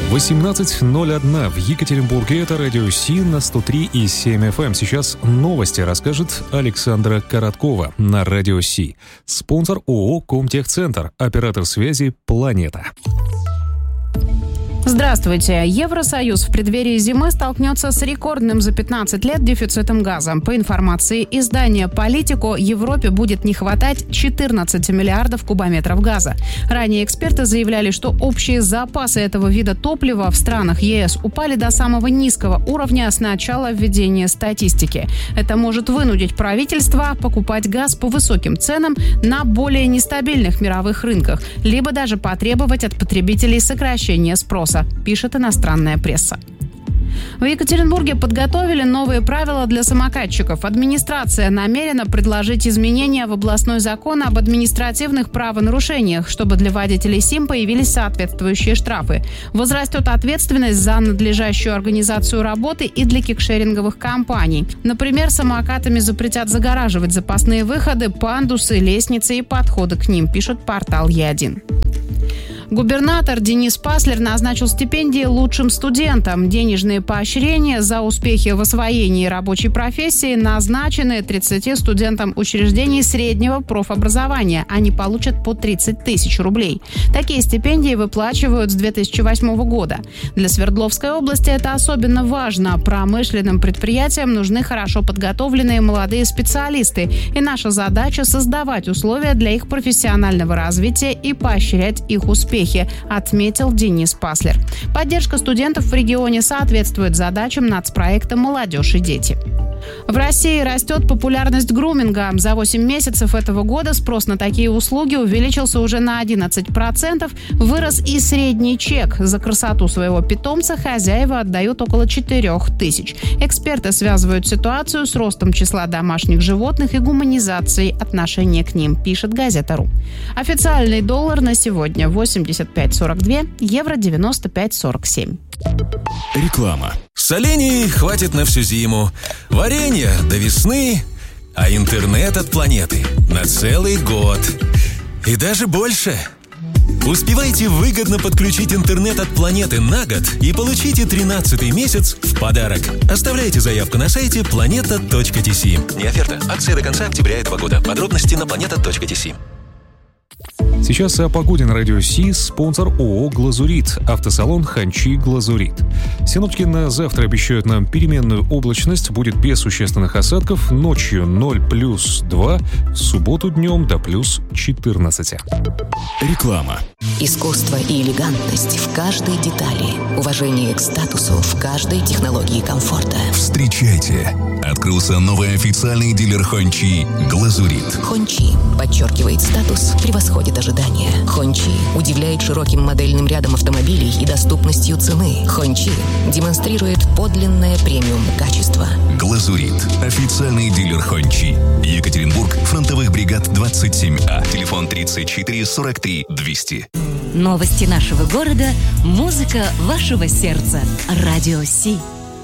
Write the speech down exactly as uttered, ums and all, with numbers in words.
восемнадцать ноль один в Екатеринбурге. Это Радио Си на сто три и семь эф эм. Сейчас новости расскажет Александра Короткова на Радио Си. Спонсор ООО «Комтехцентр», оператор связи «Планета». Здравствуйте. Евросоюз в преддверии зимы столкнется с рекордным за пятнадцать лет дефицитом газа. По информации издания «Политико», Европе будет не хватать четырнадцать миллиардов кубометров газа. Ранее эксперты заявляли, что общие запасы этого вида топлива в странах ЕС упали до самого низкого уровня с начала введения статистики. Это может вынудить правительство покупать газ по высоким ценам на более нестабильных мировых рынках, либо даже потребовать от потребителей сокращения спроса, пишет иностранная пресса. В Екатеринбурге подготовили новые правила для самокатчиков. Администрация намерена предложить изменения в областной закон об административных правонарушениях, чтобы для водителей СИМ появились соответствующие штрафы. Возрастет ответственность за надлежащую организацию работы и для кикшеринговых компаний. Например, самокатами запретят загораживать запасные выходы, пандусы, лестницы и подходы к ним, пишет портал Е один. Губернатор Денис Паслер назначил стипендии лучшим студентам. Денежные поощрения за успехи в освоении рабочей профессии назначены тридцати студентам учреждений среднего профобразования. Они получат по тридцать тысяч рублей. Такие стипендии выплачивают с две тысячи восьмого года. Для Свердловской области это особенно важно. Промышленным предприятиям нужны хорошо подготовленные молодые специалисты. И наша задача – создавать условия для их профессионального развития и поощрять их успехи, отметил Денис Паслер. Поддержка студентов в регионе соответствует задачам нацпроекта «Молодежь и дети». В России растет популярность груминга. За восемь месяцев этого года спрос на такие услуги увеличился уже на одиннадцать процентов. Вырос и средний чек. За красоту своего питомца хозяева отдают около четырех тысяч. Эксперты связывают ситуацию с ростом числа домашних животных и гуманизацией отношения к ним, пишет газета.ру. Официальный доллар на сегодня восемьдесят пять сорок два, евро девяносто пять сорок семь. Реклама. Солений хватит на всю зиму, варенья до весны, а интернет от планеты на целый год. И даже больше. Успевайте выгодно подключить интернет от планеты на год и получите тринадцатый месяц в подарок. Оставляйте заявку на сайте планета точка ти си. Не оферта. Акция до конца октября этого года. Подробности на планета точка ти си. Сейчас о погоде на Радио Си. Спонсор ООО «Глазурит». Автосалон «Ханчи Глазурит». Синоптики на завтра обещают нам переменную облачность. Будет без существенных осадков. Ночью ноль плюс два. В субботу днем до плюс четырнадцать. Реклама. Искусство и элегантность в каждой детали. Уважение к статусу в каждой технологии комфорта. Встречайте. Открылся новый официальный дилер Ханчи «Глазурит». Ханчи подчеркивает статус, превосходит ожидания. Ханчи удивляет широким модельным рядом автомобилей и доступностью цены. Ханчи демонстрирует подлинное премиум качество. «Глазурит». Официальный дилер Ханчи. Екатеринбург, фронтовых бригад двадцать семь А. Телефон тридцать четыре сорок три двести. Новости нашего города, музыка вашего сердца. Радио Си.